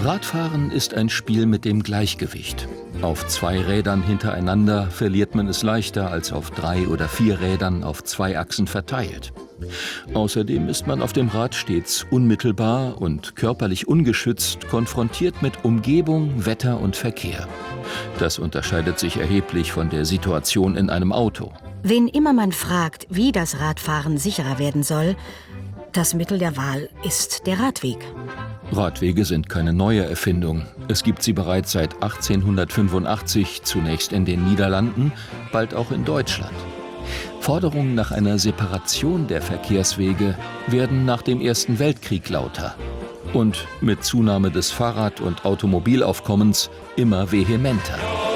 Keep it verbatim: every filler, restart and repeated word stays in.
Radfahren ist ein Spiel mit dem Gleichgewicht. Auf zwei Rädern hintereinander verliert man es leichter als auf drei oder vier Rädern auf zwei Achsen verteilt. Außerdem ist man auf dem Rad stets unmittelbar und körperlich ungeschützt konfrontiert mit Umgebung, Wetter und Verkehr. Das unterscheidet sich erheblich von der Situation in einem Auto. Wen immer man fragt, wie das Radfahren sicherer werden soll, das Mittel der Wahl ist der Radweg. Radwege sind keine neue Erfindung. Es gibt sie bereits seit achtzehnhundertfünfundachtzig, zunächst in den Niederlanden, bald auch in Deutschland. Forderungen nach einer Separation der Verkehrswege werden nach dem Ersten Weltkrieg lauter und mit Zunahme des Fahrrad- und Automobilaufkommens immer vehementer.